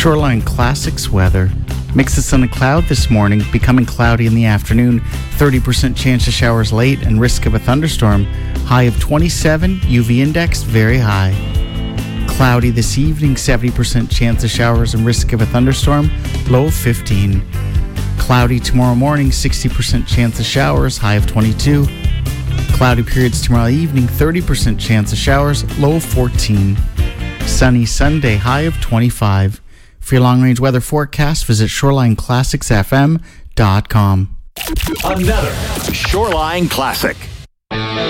Shoreline Classics weather. Mix of sun and cloud this morning, becoming cloudy in the afternoon. 30% chance of showers late and risk of a thunderstorm. High of 27, UV index very high. Cloudy this evening, 70% chance of showers and risk of a thunderstorm. Low of 15. Cloudy tomorrow morning, 60% chance of showers. High of 22. Cloudy periods tomorrow evening, 30% chance of showers. Low of 14. Sunny Sunday, high of 25. For your long-range weather forecast, visit ShorelineClassicsFM.com. Another Shoreline Classic.